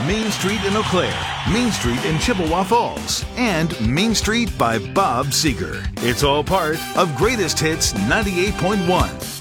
Main Street in Eau Claire, Main Street in Chippewa Falls, and Main Street by Bob Seger. It's all part of Greatest Hits 98.1.